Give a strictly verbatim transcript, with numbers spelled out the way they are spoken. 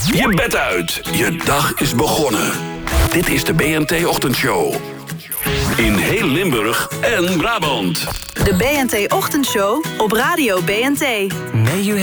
Je bed uit. Je dag is begonnen. Dit is de B N T-ochtendshow. In heel Limburg en Brabant. De B N T-ochtendshow op Radio B N T. May you